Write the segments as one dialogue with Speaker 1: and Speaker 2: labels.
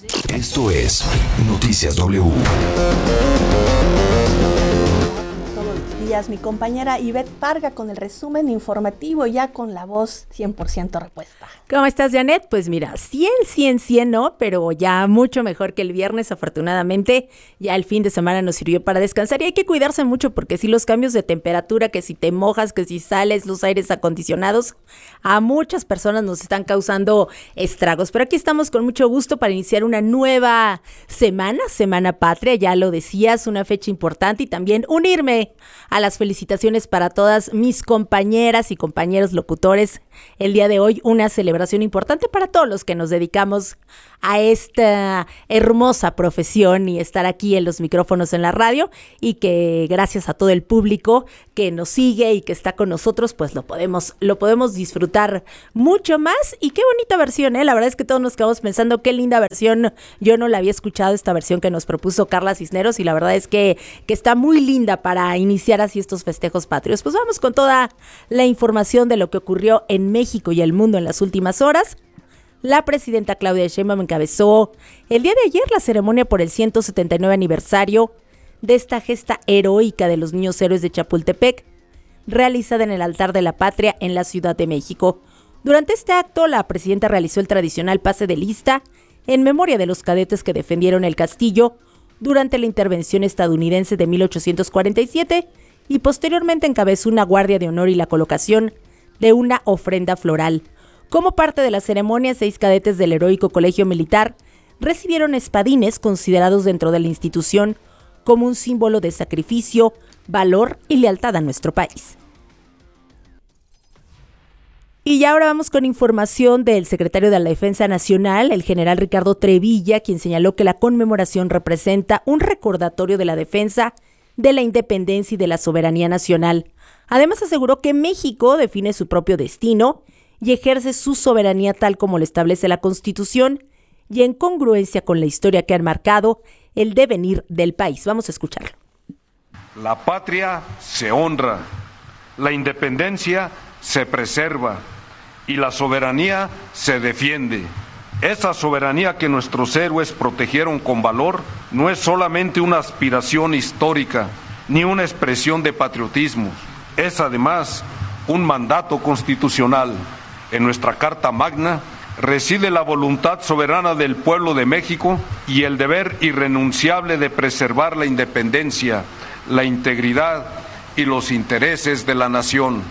Speaker 1: Esto es Noticias W.
Speaker 2: Todos los días mi compañera Ivette Parga con el resumen informativo, ya con la voz 100% repuesta.
Speaker 3: ¿Cómo estás, Janet? Pues mira, 100 no, pero ya mucho mejor que el viernes, afortunadamente. Ya el fin de semana nos sirvió para descansar y hay que cuidarse mucho porque si los cambios de temperatura, que si te mojas, que si sales, los aires acondicionados, a muchas personas nos están causando estragos. Pero aquí estamos con mucho gusto para iniciar una nueva Semana Patria, ya lo decías, una fecha importante y también unirme a las felicitaciones para todas mis compañeras y compañeros locutores. El día de hoy una celebración importante para todos los que nos dedicamos a esta hermosa profesión y estar aquí en los micrófonos en la radio, y que gracias a todo el público que nos sigue y que está con nosotros, pues lo podemos disfrutar mucho más. Y qué bonita versión, la verdad es que todos nos quedamos pensando qué linda versión. Yo no la había escuchado, esta versión que nos propuso Carla Cisneros, y la verdad es que está muy linda para iniciar así estos festejos patrios. Pues vamos con toda la información de lo que ocurrió en México y el mundo en las últimas horas. La presidenta Claudia Sheinbaum encabezó el día de ayer la ceremonia por el 179 aniversario de esta gesta heroica de los niños héroes de Chapultepec, realizada en el altar de la patria en la Ciudad de México. Durante este acto, la presidenta realizó el tradicional pase de lista en memoria de los cadetes que defendieron el castillo durante la intervención estadounidense de 1847 y posteriormente encabezó una guardia de honor y la colocación de una ofrenda floral. Como parte de la ceremonia, 6 cadetes del heroico colegio militar recibieron espadines considerados dentro de la institución como un símbolo de sacrificio, valor y lealtad a nuestro país. Y ya ahora vamos con información del secretario de la Defensa Nacional, el general Ricardo Trevilla, quien señaló que la conmemoración representa un recordatorio de la defensa de la independencia y de la soberanía nacional. Además aseguró que México define su propio destino y ejerce su soberanía tal como lo establece la Constitución y en congruencia con la historia que han marcado el devenir del país. Vamos a escucharlo.
Speaker 4: La patria se honra, la independencia se preserva y la soberanía se defiende. Esa soberanía que nuestros héroes protegieron con valor no es solamente una aspiración histórica ni una expresión de patriotismo, es además un mandato constitucional. En nuestra Carta Magna reside la voluntad soberana del pueblo de México y el deber irrenunciable de preservar la independencia, la integridad y los intereses de la nación.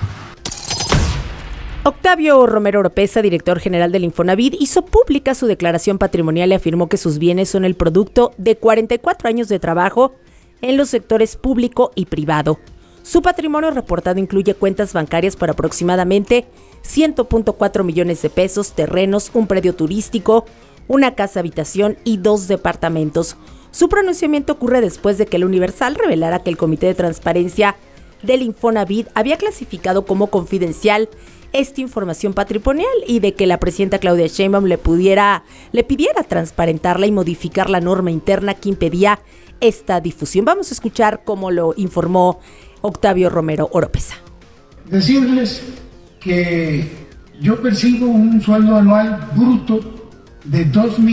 Speaker 3: Octavio Romero Oropeza, director general del Infonavit, hizo pública su declaración patrimonial y afirmó que sus bienes son el producto de 44 años de trabajo en los sectores público y privado. Su patrimonio reportado incluye cuentas bancarias por aproximadamente 100.4 millones de pesos, terrenos, un predio turístico, una casa habitación y 2 departamentos. Su pronunciamiento ocurre después de que el Universal revelara que el Comité de Transparencia del Infonavit había clasificado como confidencial esta información patrimonial y de que la presidenta Claudia Sheinbaum le pidiera transparentarla y modificar la norma interna que impedía esta difusión. Vamos a escuchar cómo lo informó Octavio Romero Oropeza.
Speaker 5: Decirles que yo percibo un sueldo anual bruto de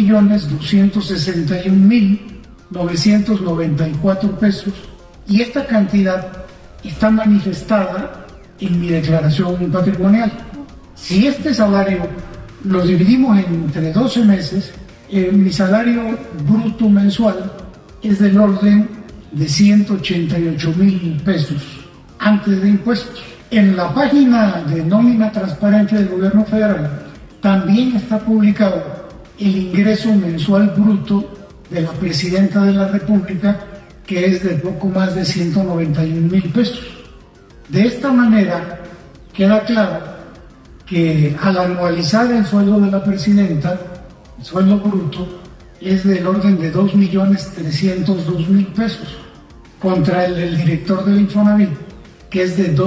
Speaker 5: 2.261.994 pesos y esta cantidad está manifestada en mi declaración patrimonial. Si este salario lo dividimos entre 12 meses, mi salario bruto mensual es del orden de 188,000 pesos antes de impuestos. En la página de nómina transparente del gobierno federal también está publicado el ingreso mensual bruto de la presidenta de la República, que es de poco más de 191,000 pesos. De esta manera queda claro que al anualizar el sueldo de la presidenta, el sueldo bruto es del orden de 2.302.000 pesos, contra el del director del Infonavit, que es de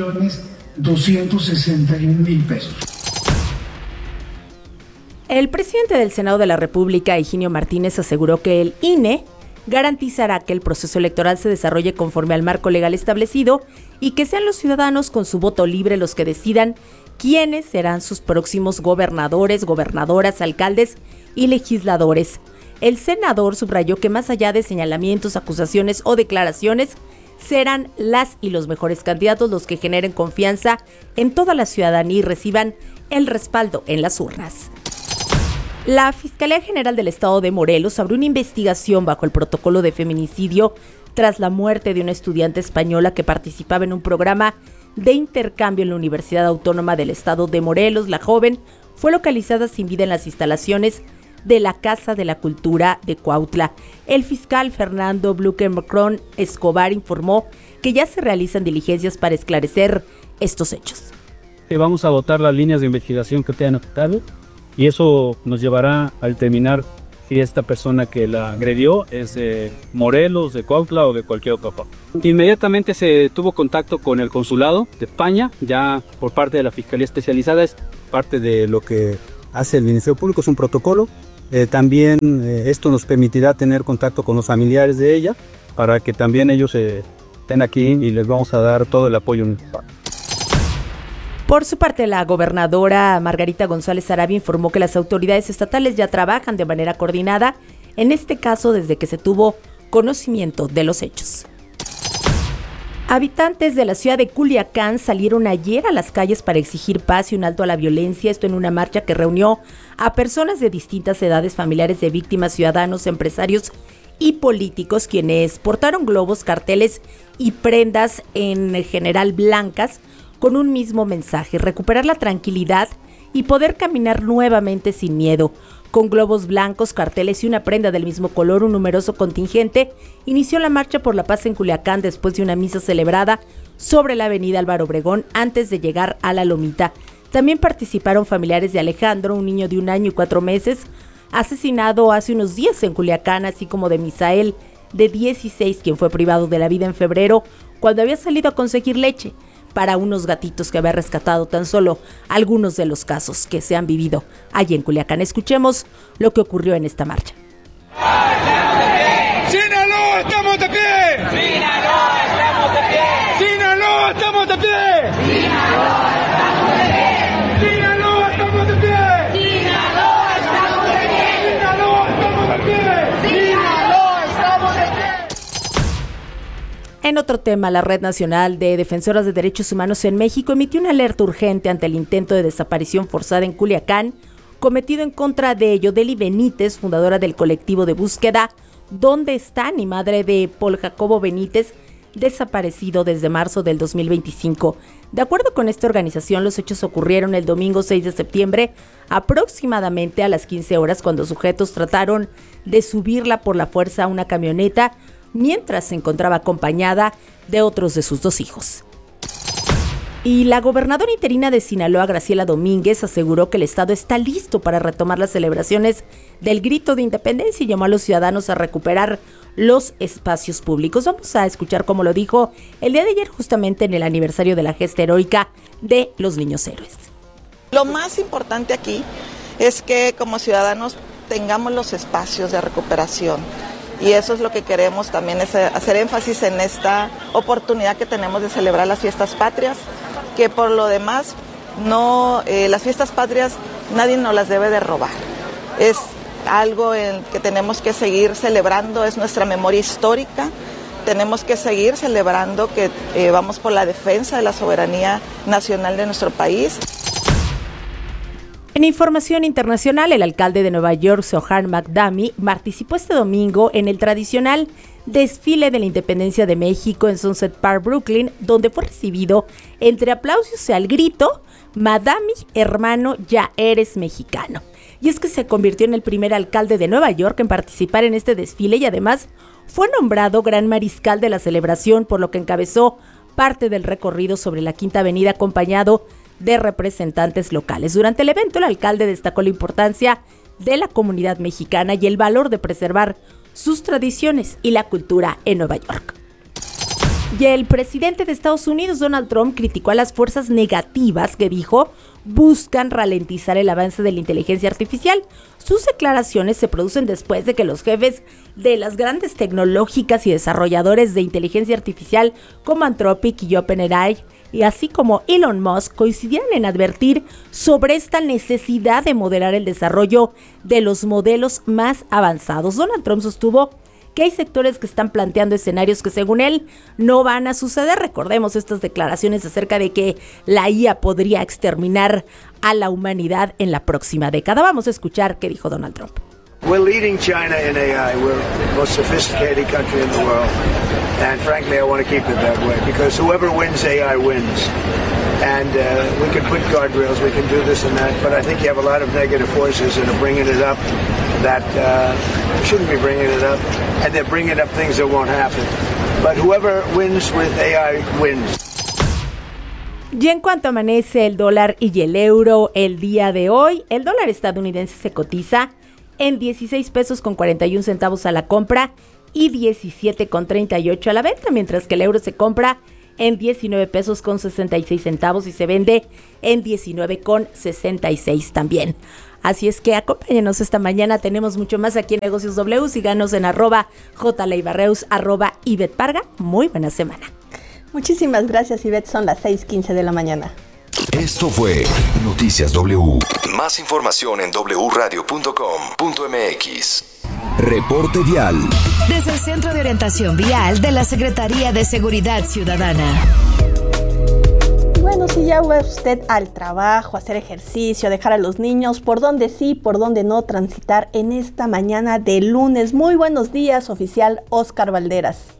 Speaker 5: 2.261.000 pesos.
Speaker 3: El presidente del Senado de la República, Higinio Martínez, aseguró que el INE garantizará que el proceso electoral se desarrolle conforme al marco legal establecido y que sean los ciudadanos con su voto libre los que decidan quiénes serán sus próximos gobernadores, gobernadoras, alcaldes y legisladores. El senador subrayó que más allá de señalamientos, acusaciones o declaraciones, serán las y los mejores candidatos los que generen confianza en toda la ciudadanía y reciban el respaldo en las urnas. La Fiscalía General del Estado de Morelos abrió una investigación bajo el protocolo de feminicidio tras la muerte de una estudiante española que participaba en un programa de intercambio en la Universidad Autónoma del Estado de Morelos. La joven fue localizada sin vida en las instalaciones de la Casa de la Cultura de Cuautla. El fiscal Fernando Blucher-Macron Escobar informó que ya se realizan diligencias para esclarecer estos hechos.
Speaker 6: Vamos a votar las líneas de investigación que te han optado y eso nos llevará a determinar si esta persona que la agredió es de Morelos, de Cuautla o de cualquier otra parte. Inmediatamente se tuvo contacto con el consulado de España, ya por parte de la Fiscalía Especializada, es parte de lo que hace el Ministerio Público, es un protocolo. También esto nos permitirá tener contacto con los familiares de ella para que también ellos estén aquí y les vamos a dar todo el apoyo necesario.
Speaker 3: Por su parte, la gobernadora Margarita González Sarabia informó que las autoridades estatales ya trabajan de manera coordinada, en este caso desde que se tuvo conocimiento de los hechos. Habitantes de la ciudad de Culiacán salieron ayer a las calles para exigir paz y un alto a la violencia, esto en una marcha que reunió a personas de distintas edades, familiares de víctimas, ciudadanos, empresarios y políticos, quienes portaron globos, carteles y prendas en general blancas con un mismo mensaje: recuperar la tranquilidad y poder caminar nuevamente sin miedo. Con globos blancos, carteles y una prenda del mismo color, un numeroso contingente inició la marcha por la paz en Culiacán después de una misa celebrada sobre la avenida Álvaro Obregón antes de llegar a La Lomita. También participaron familiares de Alejandro, un niño de 1 año y 4 meses, asesinado hace unos días en Culiacán, así como de Misael, de 16, quien fue privado de la vida en febrero cuando había salido a conseguir leche para unos gatitos que había rescatado. Tan solo algunos de los casos que se han vivido allí en Culiacán. Escuchemos lo que ocurrió en esta marcha.
Speaker 7: ¡Sinaloa, estamos de pie! ¡Sinaloa, estamos de pie! ¡Sinaloa, estamos de pie! ¡Sinaloa, estamos de pie! ¡Sinaloa, estamos de pie! ¡Sinaloa, estamos de pie! ¡Sinaloa, estamos de pie! ¡Sinaloa, estamos de pie!
Speaker 3: En otro tema, la Red Nacional de Defensoras de Derechos Humanos en México emitió una alerta urgente ante el intento de desaparición forzada en Culiacán cometido en contra de Yodeli Benítez, fundadora del colectivo de búsqueda ¿Dónde están? Y madre de Paul Jacobo Benítez, desaparecido desde marzo del 2025. De acuerdo con esta organización, los hechos ocurrieron el domingo 6 de septiembre, aproximadamente a las 15 horas, cuando sujetos trataron de subirla por la fuerza a una camioneta, mientras se encontraba acompañada de otros de sus 2 hijos. Y la gobernadora interina de Sinaloa, Graciela Domínguez, aseguró que el estado está listo para retomar las celebraciones del Grito de Independencia y llamó a los ciudadanos a recuperar los espacios públicos. Vamos a escuchar cómo lo dijo el día de ayer, justamente en el aniversario de la gesta heroica de los niños héroes.
Speaker 8: Lo más importante aquí es que como ciudadanos tengamos los espacios de recuperación. Y eso es lo que queremos también, es hacer énfasis en esta oportunidad que tenemos de celebrar las fiestas patrias, que por lo demás las fiestas patrias nadie nos las debe de robar. Es algo en que tenemos que seguir celebrando, es nuestra memoria histórica. Tenemos que seguir celebrando que vamos por la defensa de la soberanía nacional de nuestro país.
Speaker 3: En información internacional, el alcalde de Nueva York, Zohar Mamdani, participó este domingo en el tradicional desfile de la Independencia de México en Sunset Park, Brooklyn, donde fue recibido entre aplausos y al grito: "Mamdani, hermano, ya eres mexicano". Y es que se convirtió en el primer alcalde de Nueva York en participar en este desfile y además fue nombrado gran mariscal de la celebración, por lo que encabezó parte del recorrido sobre la Quinta Avenida acompañado de representantes locales. Durante el evento, el alcalde destacó la importancia de la comunidad mexicana y el valor de preservar sus tradiciones y la cultura en Nueva York. Y el presidente de Estados Unidos, Donald Trump, criticó a las fuerzas negativas que dijo buscan ralentizar el avance de la inteligencia artificial. Sus declaraciones se producen después de que los jefes de las grandes tecnológicas y desarrolladores de inteligencia artificial como Anthropic y OpenAI y así como Elon Musk coincidieron en advertir sobre esta necesidad de moderar el desarrollo de los modelos más avanzados. Donald Trump sostuvo que hay sectores que están planteando escenarios que según él no van a suceder. Recordemos estas declaraciones acerca de que la IA podría exterminar a la humanidad en la próxima década. Vamos a escuchar qué dijo Donald Trump.
Speaker 9: We're leading China in AI. We're the most sophisticated country in the world. And frankly, I want to keep it that way because whoever wins AI wins. And we can put guardrails, we can do this and that, but I think you have a lot of negative forces that are bringing it up that shouldn't be bringing it up, and they're bringing up things that won't happen. But whoever wins with AI wins.
Speaker 3: Y en cuanto amanece el dólar y el euro el día de hoy, el dólar estadounidense se cotiza en 16 pesos con 41 centavos a la compra y 17 con 38 a la venta, mientras que el euro se compra en 19 pesos con 66 centavos y se vende en 19 con 66 también. Así es que acompáñenos esta mañana, tenemos mucho más aquí en Negocios W, síganos en @jleibarreus, @Ivette Muy buena semana.
Speaker 2: Muchísimas gracias, Ivette, son las 6:15 de la mañana.
Speaker 1: Esto fue Noticias W. Más información en wradio.com.mx. Reporte vial.
Speaker 10: Desde el Centro de Orientación Vial de la Secretaría de Seguridad Ciudadana.
Speaker 2: Bueno, si ya va usted al trabajo, a hacer ejercicio, a dejar a los niños, por dónde sí, por dónde no transitar en esta mañana de lunes. Muy buenos días, oficial Óscar Valderas.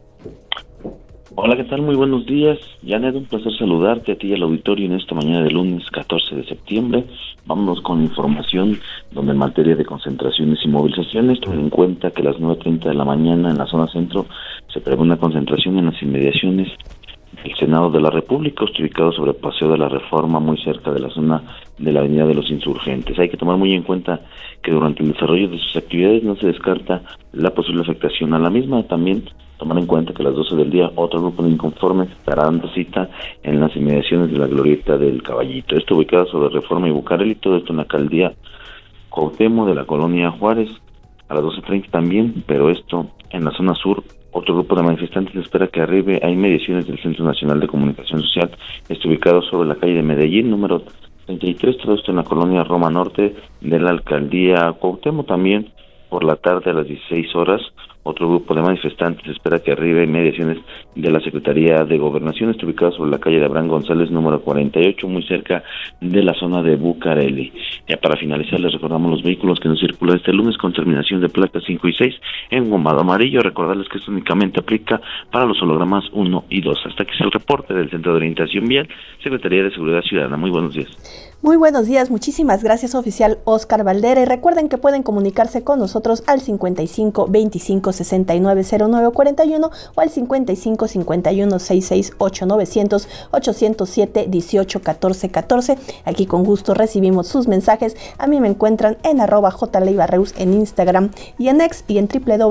Speaker 11: Hola, ¿qué tal? Muy buenos días. Janet, un placer saludarte a ti y al auditorio en esta mañana de lunes 14 de septiembre. Vámonos con información donde en materia de concentraciones y movilizaciones, ten en cuenta que a las 9:30 de la mañana en la zona centro se prevé una concentración en las inmediaciones del Senado de la República, ubicado sobre el Paseo de la Reforma, muy cerca de la zona de la Avenida de los Insurgentes. Hay que tomar muy en cuenta que durante el desarrollo de sus actividades no se descarta la posible afectación a la misma. También tomar en cuenta que a las 12 del día otro grupo de inconformes estará dando cita en las inmediaciones de la Glorieta del Caballito. Esto ubicado sobre Reforma y Bucareli, todo esto en la alcaldía Cuauhtémoc de la colonia Juárez, a las 12:30 también, pero esto en la zona sur. Otro grupo de manifestantes espera que arribe a inmediaciones del Centro Nacional de Comunicación Social, está ubicado sobre la calle de Medellín, número 33, todo esto en la colonia Roma Norte de la alcaldía Cuauhtémoc. También por la tarde a las 16 horas, otro grupo de manifestantes espera que arribe a inmediaciones de la Secretaría de Gobernación, está ubicado sobre la calle de Abraham González, número 48, muy cerca de la zona de Bucareli. Ya para finalizar, les recordamos los vehículos que nos circulan este lunes con terminación de placas 5 y 6 en bombado amarillo. Recordarles que esto únicamente aplica para los hologramas 1 y 2. Hasta aquí es el reporte del Centro de Orientación Vial, Secretaría de Seguridad Ciudadana. Muy buenos días.
Speaker 2: Muy buenos días, muchísimas gracias, oficial Óscar Valderas. Y recuerden que pueden comunicarse con nosotros al 55 25 69 09 41 o al 55 51 66 8900 807 18 14 14. Aquí con gusto recibimos sus mensajes. A mí me encuentran en @jleibarreus en Instagram y en X y en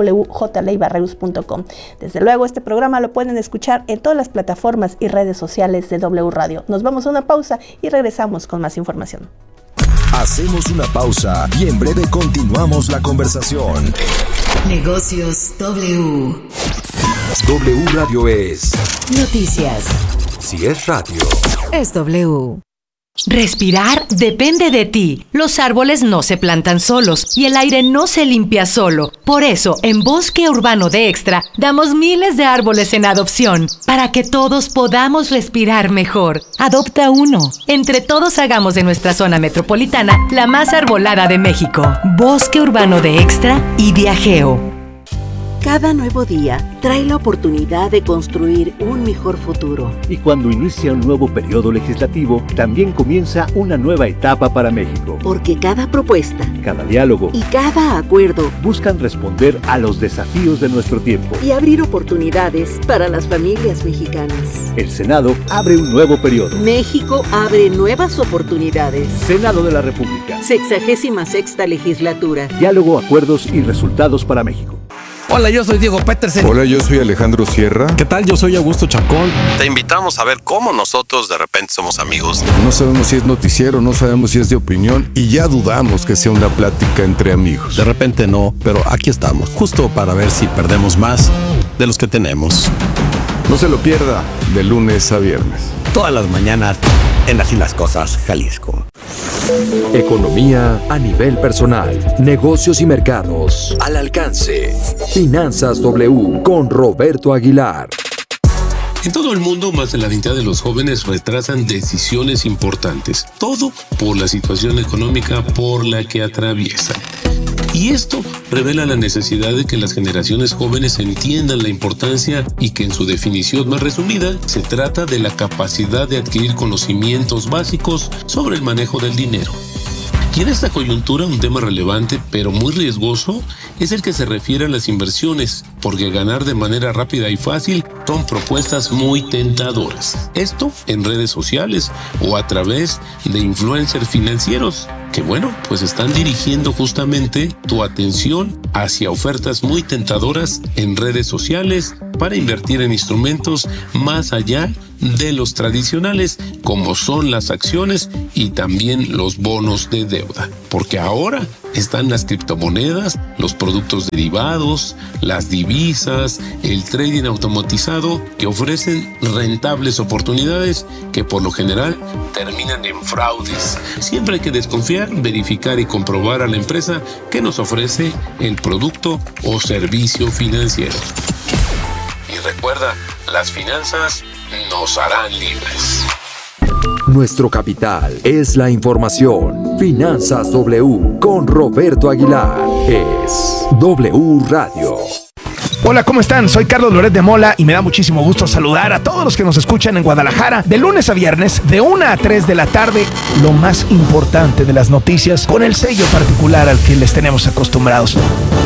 Speaker 2: www.jleibarreus.com. Desde luego, este programa lo pueden escuchar en todas las plataformas y redes sociales de W Radio. Nos vamos a una pausa y regresamos con más información.
Speaker 1: Hacemos una pausa y en breve continuamos la conversación.
Speaker 10: Negocios W.
Speaker 1: W Radio es
Speaker 10: Noticias.
Speaker 1: Si es radio,
Speaker 10: Es W.
Speaker 12: Respirar depende de ti. Los árboles no se plantan solos y el aire no se limpia solo. Por eso, en Bosque Urbano de Extra, damos miles de árboles en adopción para que todos podamos respirar mejor. Adopta uno. Entre todos hagamos de nuestra zona metropolitana la más arbolada de México. Bosque Urbano de Extra y Viajeo.
Speaker 13: Cada nuevo día trae la oportunidad de construir un mejor futuro.
Speaker 14: Y cuando inicia un nuevo periodo legislativo, también comienza una nueva etapa para México.
Speaker 13: Porque cada propuesta,
Speaker 14: cada diálogo
Speaker 13: y cada acuerdo
Speaker 14: buscan responder a los desafíos de nuestro tiempo
Speaker 13: y abrir oportunidades para las familias mexicanas.
Speaker 14: El Senado abre un nuevo periodo.
Speaker 13: México abre nuevas oportunidades.
Speaker 14: Senado de la República.
Speaker 13: 66ª legislatura.
Speaker 14: Diálogo, acuerdos y resultados para México.
Speaker 15: Hola, yo soy Diego Petersen.
Speaker 16: Hola, yo soy Alejandro Sierra.
Speaker 17: ¿Qué tal? Yo soy Augusto Chacón.
Speaker 18: Te invitamos a ver cómo nosotros de repente somos amigos.
Speaker 16: No sabemos si es noticiero, no sabemos si es de opinión y ya dudamos que sea una plática entre amigos.
Speaker 17: De repente no, pero aquí estamos, justo para ver si perdemos más
Speaker 18: de los que tenemos.
Speaker 16: No se lo pierda de lunes a viernes.
Speaker 15: Todas las mañanas en Así las Cosas, Jalisco.
Speaker 1: Economía a nivel personal, negocios y mercados al alcance. Finanzas W con Roberto Aguilar.
Speaker 17: En todo el mundo, más de la mitad de los jóvenes retrasan decisiones importantes. Todo por la situación económica por la que atraviesan. Y esto revela la necesidad de que las generaciones jóvenes entiendan la importancia y que en su definición más resumida se trata de la capacidad de adquirir conocimientos básicos sobre el manejo del dinero. Y en esta coyuntura un tema relevante pero muy riesgoso es el que se refiere a las inversiones, porque ganar de manera rápida y fácil son propuestas muy tentadoras. Esto en redes sociales o a través de influencers financieros, que pues están dirigiendo justamente tu atención hacia ofertas muy tentadoras en redes sociales para invertir en instrumentos más allá de los tradicionales, como son las acciones y también los bonos de deuda. Porque ahora están las criptomonedas, los productos derivados, las divisas, el trading automatizado, que ofrecen rentables oportunidades que por lo general terminan en fraudes. Siempre hay que desconfiar, verificar y comprobar a la empresa que nos ofrece el producto o servicio financiero. Y recuerda, las finanzas nos harán libres.
Speaker 1: Nuestro capital es la información. Finanzas W con Roberto Aguilar. Es W Radio.
Speaker 19: Hola, ¿cómo están? Soy Carlos Loret de Mola y me da muchísimo gusto saludar a todos los que nos escuchan en Guadalajara de lunes a viernes de 1 a 3 de la tarde. Lo más importante de las noticias con el sello particular al que les tenemos acostumbrados.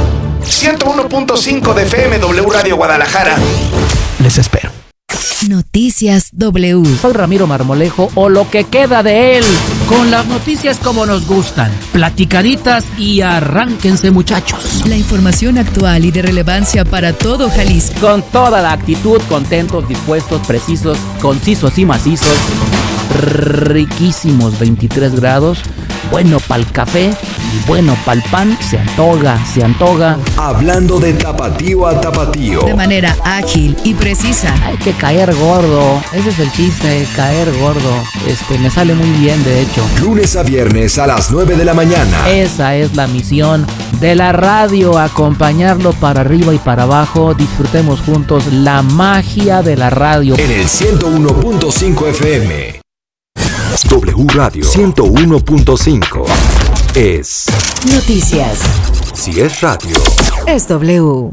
Speaker 19: 101.5 de FM W Radio Guadalajara. Les espero.
Speaker 10: Noticias W.
Speaker 20: Soy Ramiro Marmolejo, o lo que queda de él, con las noticias como nos gustan, platicaditas y arránquense, muchachos.
Speaker 10: La información actual y de relevancia para todo Jalisco.
Speaker 20: Con toda la actitud, contentos, dispuestos, precisos, concisos y macizos, riquísimos, 23 grados, bueno pa'l café y bueno pa'l pan, se antoja.
Speaker 1: Hablando de tapatío a tapatío.
Speaker 10: De manera ágil y precisa.
Speaker 20: Hay que caer gordo, ese es el chiste, caer gordo. Me sale muy bien, de hecho.
Speaker 1: Lunes a viernes a las 9 de la mañana.
Speaker 20: Esa es la misión de la radio, acompañarlo para arriba y para abajo. Disfrutemos juntos la magia de la radio.
Speaker 1: En el 101.5 FM. W Radio 101.5 es
Speaker 10: noticias.
Speaker 1: Si es radio,
Speaker 10: es W.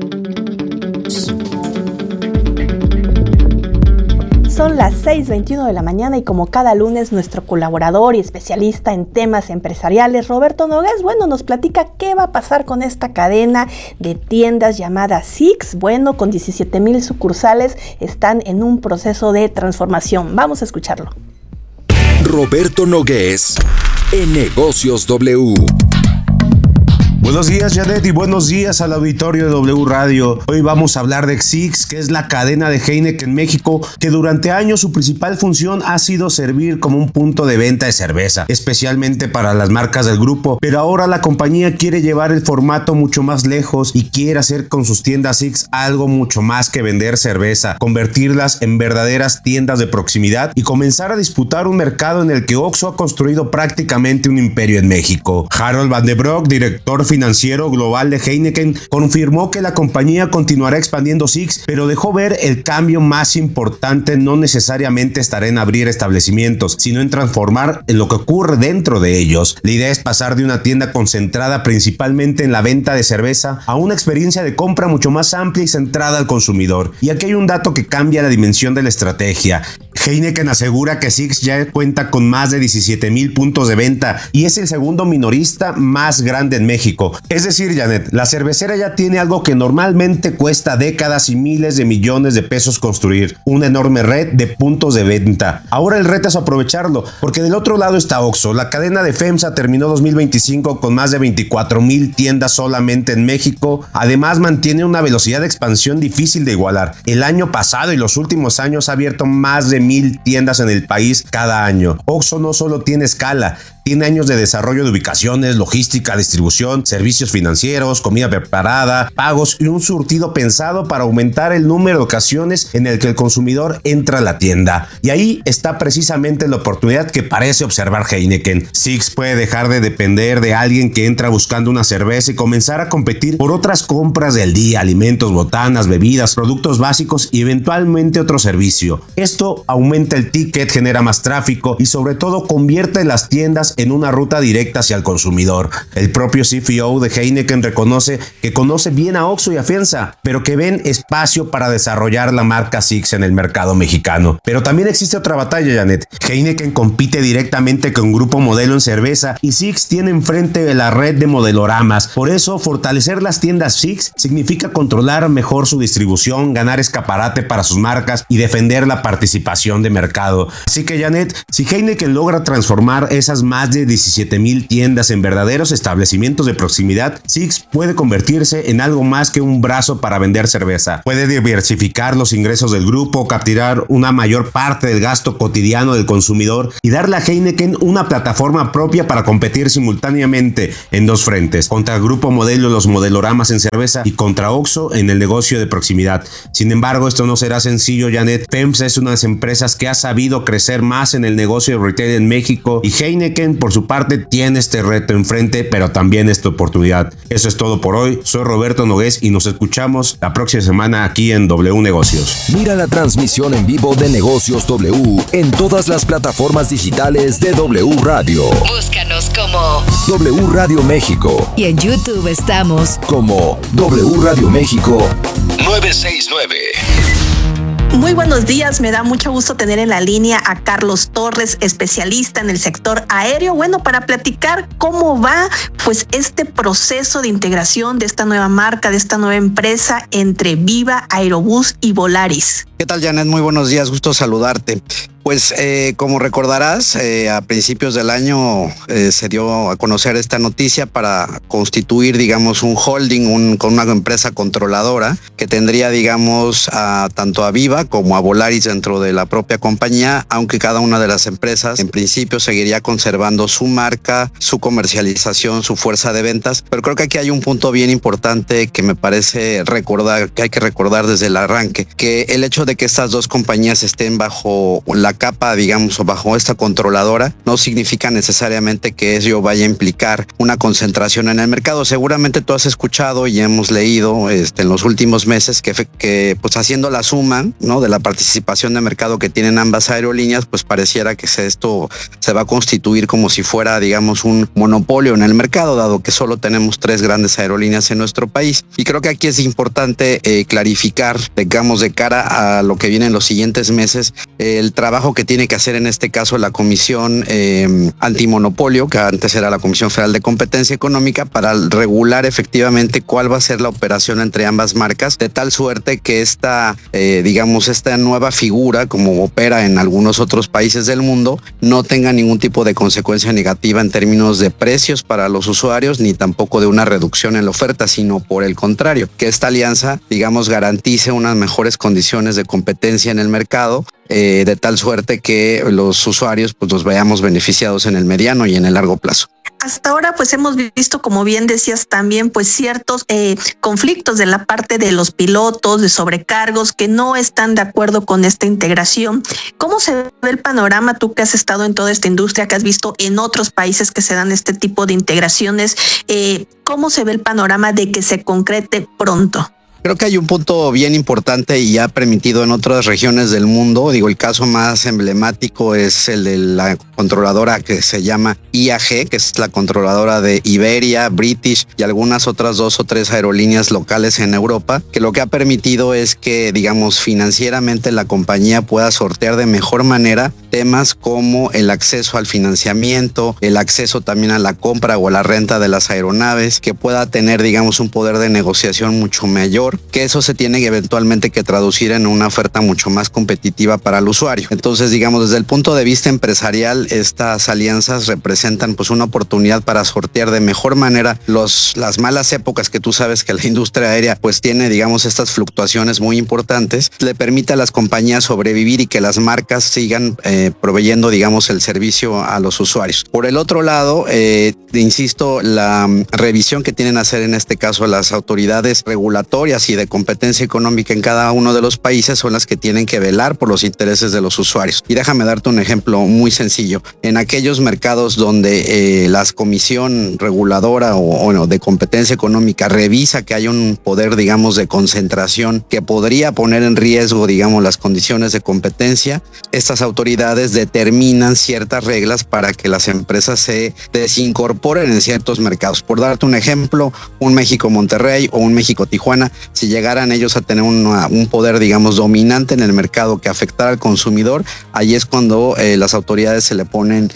Speaker 2: Son las 6:21 de la mañana y como cada lunes nuestro colaborador y especialista en temas empresariales, Roberto Nogués, nos platica qué va a pasar con esta cadena de tiendas llamada Six. Con 17,000 sucursales están en un proceso de transformación. Vamos a escucharlo.
Speaker 1: Roberto Nogués en Negocios W.
Speaker 21: Buenos días, Janet, y buenos días al auditorio de W Radio. Hoy vamos a hablar de Six, que es la cadena de Heineken en México, que durante años su principal función ha sido servir como un punto de venta de cerveza, especialmente para las marcas del grupo, pero ahora la compañía quiere llevar el formato mucho más lejos y quiere hacer con sus tiendas Six algo mucho más que vender cerveza, convertirlas en verdaderas tiendas de proximidad y comenzar a disputar un mercado en el que Oxxo ha construido prácticamente un imperio en México. Harold Van de Broek, director financiero global de Heineken, confirmó que la compañía continuará expandiendo Six, pero dejó ver el cambio más importante no necesariamente estará en abrir establecimientos, sino en transformar lo que ocurre dentro de ellos. La idea es pasar de una tienda concentrada principalmente en la venta de cerveza a una experiencia de compra mucho más amplia y centrada al consumidor. Y aquí hay un dato que cambia la dimensión de la estrategia. Heineken asegura que Six ya cuenta con más de 17,000 puntos de venta y es el segundo minorista más grande en México. Es decir, Janet, la cervecera ya tiene algo que normalmente cuesta décadas y miles de millones de pesos construir, una enorme red de puntos de venta. Ahora el reto es aprovecharlo, porque del otro lado está Oxxo. La cadena de FEMSA terminó 2025 con más de 24,000 tiendas solamente en México. Además, mantiene una velocidad de expansión difícil de igualar. El año pasado y los últimos años ha abierto más de 1,000 tiendas en el país cada año. Oxxo no solo tiene escala, tiene años de desarrollo de ubicaciones, logística, distribución, servicios financieros, comida preparada, pagos y un surtido pensado para aumentar el número de ocasiones en el que el consumidor entra a la tienda. Y ahí está precisamente la oportunidad que parece observar Heineken. Six puede dejar de depender de alguien que entra buscando una cerveza y comenzar a competir por otras compras del día, alimentos, botanas, bebidas, productos básicos y eventualmente otro servicio. Esto aumenta el ticket, genera más tráfico y sobre todo convierte las tiendas en una ruta directa hacia el consumidor. El propio CFO de Heineken reconoce que conoce bien a Oxxo y a FEMSA, pero que ven espacio para desarrollar la marca Six en el mercado mexicano. Pero también existe otra batalla, Janet. Heineken compite directamente con Grupo Modelo en cerveza y Six tiene enfrente la red de modeloramas. Por eso, fortalecer las tiendas Six significa controlar mejor su distribución, ganar escaparate para sus marcas y defender la participación de mercado. Así que, Janet, si Heineken logra transformar esas más de 17,000 tiendas en verdaderos establecimientos de proximidad, Six puede convertirse en algo más que un brazo para vender cerveza. Puede diversificar los ingresos del grupo, capturar una mayor parte del gasto cotidiano del consumidor y darle a Heineken una plataforma propia para competir simultáneamente en dos frentes, contra el Grupo Modelo, los modeloramas en cerveza, y contra Oxxo en el negocio de proximidad. Sin embargo, esto no será sencillo, Janet. FEMSA es una de las empresas que ha sabido crecer más en el negocio de retail en México y Heineken, por su parte, tiene este reto enfrente, pero también esta oportunidad. Eso es todo por hoy. Soy Roberto Nogués y nos escuchamos la próxima semana aquí en W Negocios.
Speaker 1: Mira la transmisión en vivo de Negocios W en todas las plataformas digitales de W Radio.
Speaker 10: Búscanos como
Speaker 1: W Radio México.
Speaker 10: Y en YouTube estamos
Speaker 1: como W Radio México 969.
Speaker 2: Muy buenos días, me da mucho gusto tener en la línea a Carlos Torres, especialista en el sector aéreo. Bueno, para platicar cómo va pues este proceso de integración de esta nueva marca, de esta nueva empresa entre Viva Aerobús y Volaris.
Speaker 4: ¿Qué tal, Janet? Muy buenos días, gusto saludarte. Pues como recordarás, a principios del año se dio a conocer esta noticia para constituir, digamos, un holding con una empresa controladora que tendría, digamos, tanto a Viva como a Volaris dentro de la propia compañía, aunque cada una de las empresas en principio seguiría conservando su marca, su comercialización, su fuerza de ventas. Pero creo que aquí hay un punto bien importante que me parece recordar, que hay que recordar desde el arranque, que el hecho de que estas dos compañías estén bajo la capa, digamos, o bajo esta controladora, no significa necesariamente que ello vaya a implicar una concentración en el mercado. Seguramente tú has escuchado y hemos leído en los últimos meses que pues haciendo la suma, ¿no?, de la participación de mercado que tienen ambas aerolíneas, pues pareciera que esto se va a constituir como si fuera, digamos, un monopolio en el mercado, dado que solo tenemos 3 grandes aerolíneas en nuestro país. Y creo que aquí es importante clarificar, digamos, de cara a lo que viene en los siguientes meses, el trabajo que tiene que hacer en este caso la Comisión Antimonopolio, que antes era la Comisión Federal de Competencia Económica, para regular efectivamente cuál va a ser la operación entre ambas marcas, de tal suerte que esta nueva figura, como opera en algunos otros países del mundo, no tenga ningún tipo de consecuencia negativa en términos de precios para los usuarios, ni tampoco de una reducción en la oferta, sino por el contrario, que esta alianza, digamos, garantice unas mejores condiciones de competencia en el mercado, de tal suerte que los usuarios pues los veamos beneficiados en el mediano y en el largo plazo.
Speaker 2: Hasta ahora pues hemos visto, como bien decías también, pues ciertos conflictos de la parte de los pilotos, de sobrecargos, que no están de acuerdo con esta integración. ¿Cómo se ve el panorama, tú que has estado en toda esta industria, que has visto en otros países que se dan este tipo de integraciones? ¿Cómo se ve el panorama de que se concrete pronto?
Speaker 4: Creo que hay un punto bien importante y ha permitido en otras regiones del mundo. Digo, el caso más emblemático es el de la controladora que se llama IAG, que es la controladora de Iberia, British y algunas otras 2 o 3 aerolíneas locales en Europa, que lo que ha permitido es que, digamos, financieramente la compañía pueda sortear de mejor manera temas como el acceso al financiamiento, el acceso también a la compra o a la renta de las aeronaves, que pueda tener, digamos, un poder de negociación mucho mayor consumidor, que eso se tiene eventualmente que traducir en una oferta mucho más competitiva para el usuario. Entonces, digamos, desde el punto de vista empresarial, estas alianzas representan pues una oportunidad para sortear de mejor manera las malas épocas que tú sabes que la industria aérea pues tiene, digamos, estas fluctuaciones muy importantes. Le permite a las compañías sobrevivir y que las marcas sigan proveyendo, digamos, el servicio a los usuarios. Por el otro lado, insisto, la revisión que tienen que hacer en este caso las autoridades regulatorias y de competencia económica en cada uno de los países son las que tienen que velar por los intereses de los usuarios. Y déjame darte un ejemplo muy sencillo. En aquellos mercados donde la comisión reguladora o de competencia económica revisa que hay un poder, digamos, de concentración que podría poner en riesgo, digamos, las condiciones de competencia, estas autoridades determinan ciertas reglas para que las empresas se desincorporen en ciertos mercados. Por darte un ejemplo, un México-Monterrey o un México-Tijuana, si llegaran ellos a tener un poder, digamos, dominante en el mercado que afectara al consumidor, ahí es cuando las autoridades le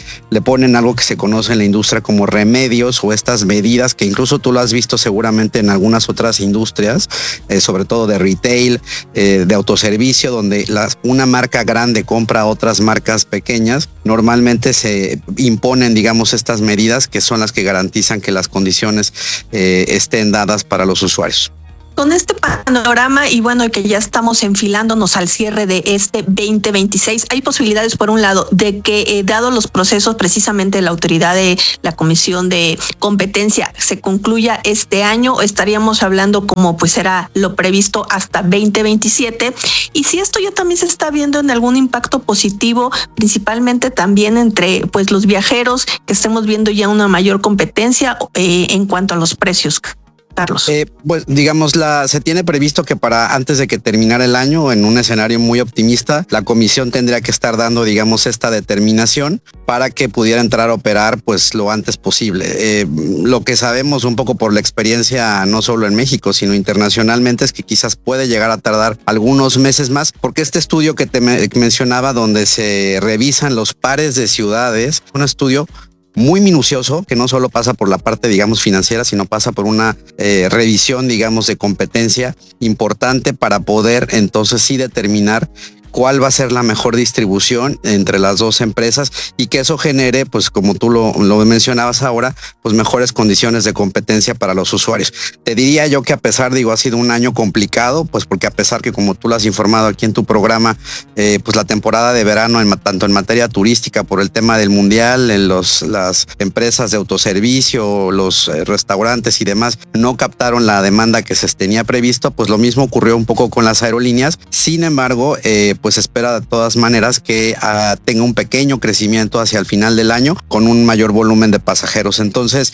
Speaker 4: ponen algo que se conoce en la industria como remedios o estas medidas que incluso tú lo has visto seguramente en algunas otras industrias, sobre todo de retail, de autoservicio, donde una marca grande compra a otras marcas pequeñas. Normalmente se imponen, digamos, estas medidas que son las que garantizan que las condiciones estén dadas para los usuarios.
Speaker 5: Con este panorama y bueno, que ya estamos enfilándonos al cierre de este 2026, hay posibilidades, por un lado, de que dado los procesos precisamente de la autoridad de la Comisión de Competencia se concluya este año, estaríamos hablando como pues era lo previsto hasta 2027, y si esto ya también se está viendo en algún impacto positivo, principalmente también entre pues los viajeros, que estemos viendo ya una mayor competencia en cuanto a los precios. Carlos.
Speaker 4: Pues digamos, se tiene previsto que para antes de que terminara el año, en un escenario muy optimista, la comisión tendría que estar dando, digamos, esta determinación para que pudiera entrar a operar pues lo antes posible. Lo que sabemos un poco por la experiencia, no solo en México, sino internacionalmente, es que quizás puede llegar a tardar algunos meses más, porque este estudio que te mencionaba, donde se revisan los pares de ciudades, un estudio muy minucioso que no solo pasa por la parte, digamos, financiera, sino pasa por una revisión, digamos, de competencia importante para poder entonces sí determinar cuál va a ser la mejor distribución entre las dos empresas y que eso genere, pues como tú lo mencionabas ahora, pues mejores condiciones de competencia para los usuarios. Te diría yo que a pesar, ha sido un año complicado, pues porque a pesar que, como tú lo has informado aquí en tu programa, pues la temporada de verano, tanto en materia turística por el tema del mundial, en las empresas de autoservicio, los restaurantes y demás, no captaron la demanda que se tenía previsto, pues lo mismo ocurrió un poco con las aerolíneas. Sin embargo, pues espera de todas maneras que tenga un pequeño crecimiento hacia el final del año con un mayor volumen de pasajeros. Entonces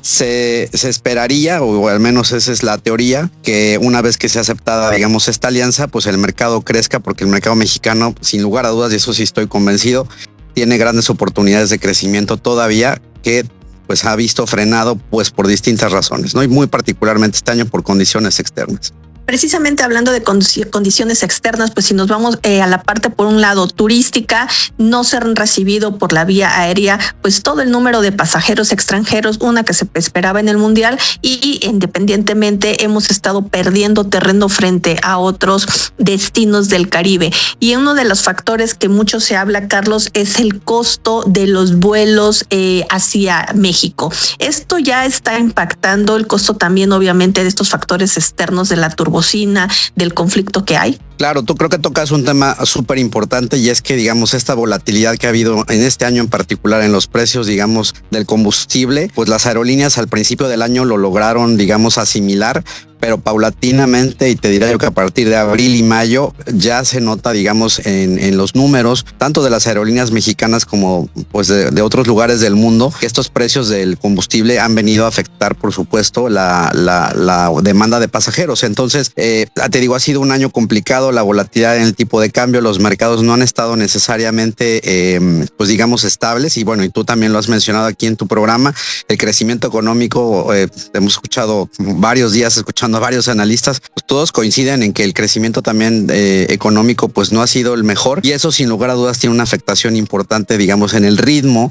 Speaker 4: se esperaría, o al menos esa es la teoría, que una vez que sea aceptada, digamos, esta alianza, pues el mercado crezca, porque el mercado mexicano, sin lugar a dudas, y eso sí estoy convencido, tiene grandes oportunidades de crecimiento todavía, que pues ha visto frenado pues por distintas razones, ¿no? Y muy particularmente este año por condiciones externas.
Speaker 5: Precisamente hablando de condiciones externas, pues si nos vamos a la parte, por un lado, turística, no se han recibido por la vía aérea pues todo el número de pasajeros extranjeros, una que se esperaba en el mundial, y independientemente hemos estado perdiendo terreno frente a otros destinos del Caribe. Y uno de los factores que mucho se habla, Carlos, es el costo de los vuelos hacia México. Esto ya está impactando el costo también, obviamente, de estos factores externos de la turbocina, del conflicto que hay.
Speaker 4: Claro, tú creo que tocas un tema súper importante, y es que, digamos, esta volatilidad que ha habido en este año en particular en los precios, digamos, del combustible, pues las aerolíneas al principio del año lo lograron, digamos, asimilar, pero paulatinamente, y te diría yo que a partir de abril y mayo ya se nota, digamos, en los números, tanto de las aerolíneas mexicanas como pues de otros lugares del mundo, que estos precios del combustible han venido a afectar, por supuesto, la demanda de pasajeros. Entonces, te digo, ha sido un año complicado, la volatilidad en el tipo de cambio, los mercados no han estado necesariamente, pues digamos, estables, y bueno, y tú también lo has mencionado aquí en tu programa, el crecimiento económico, hemos escuchado varios días, escuchando escuchando a varios analistas, pues todos coinciden en que el crecimiento también económico pues no ha sido el mejor, y eso sin lugar a dudas tiene una afectación importante, digamos, en el ritmo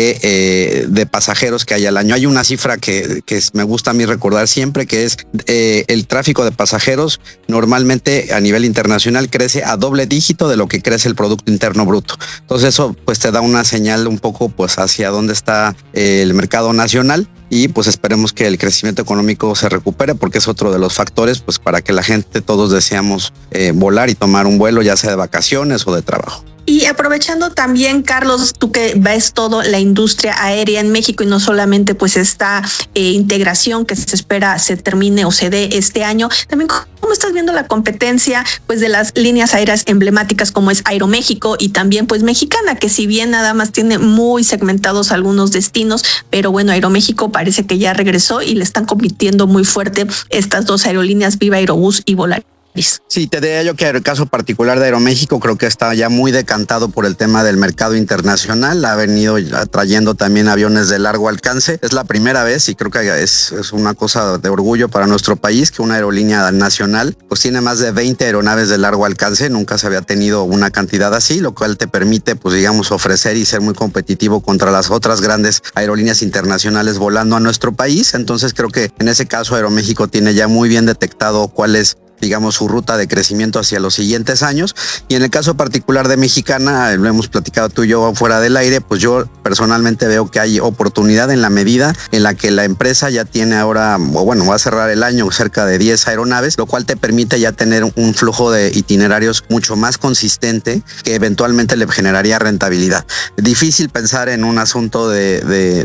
Speaker 4: de pasajeros que hay al año. Hay una cifra que me gusta a mí recordar siempre, que es el tráfico de pasajeros normalmente a nivel internacional crece a doble dígito de lo que crece el Producto Interno Bruto. Entonces eso pues te da una señal un poco pues hacia dónde está el mercado nacional, y pues esperemos que el crecimiento económico se recupere, porque es otro de los factores pues para que la gente, todos deseamos volar y tomar un vuelo, ya sea de vacaciones o de trabajo.
Speaker 5: Y aprovechando también, Carlos, tú que ves todo la industria aérea en México y no solamente pues esta integración que se espera se termine o se dé este año, también ¿cómo estás viendo la competencia pues de las líneas aéreas emblemáticas como es Aeroméxico y también pues Mexicana, que si bien nada más tiene muy segmentados algunos destinos, pero bueno, Aeroméxico parece que ya regresó y le están compitiendo muy fuerte estas dos aerolíneas, Viva Aerobús y Volaris?
Speaker 4: Sí, te diría yo que el caso particular de Aeroméxico creo que está ya muy decantado por el tema del mercado internacional. Ha venido atrayendo también aviones de largo alcance. Es la primera vez, y creo que es una cosa de orgullo para nuestro país, que una aerolínea nacional pues tiene más de 20 aeronaves de largo alcance. Nunca se había tenido una cantidad así, lo cual te permite pues digamos ofrecer y ser muy competitivo contra las otras grandes aerolíneas internacionales volando a nuestro país. Entonces creo que en ese caso Aeroméxico tiene ya muy bien detectado cuál es, digamos, su ruta de crecimiento hacia los siguientes años. Y en el caso particular de Mexicana, lo hemos platicado tú y yo fuera del aire, pues yo personalmente veo que hay oportunidad en la medida en la que la empresa ya tiene ahora, o bueno, va a cerrar el año cerca de 10 aeronaves, lo cual te permite ya tener un flujo de itinerarios mucho más consistente que eventualmente le generaría rentabilidad. Difícil pensar en un asunto de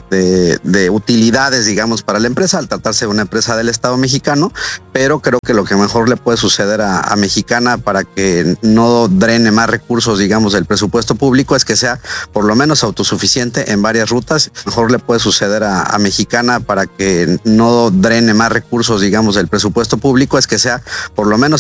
Speaker 4: utilidades, digamos, para la empresa, al tratarse de una empresa del Estado mexicano, pero creo que lo que mejor le puede suceder a Mexicana para que no drene más recursos, digamos, del presupuesto público, es que sea por lo menos autosuficiente en varias rutas. Mejor le puede suceder a Mexicana para que no drene más recursos, digamos, del presupuesto público, es que sea por lo menos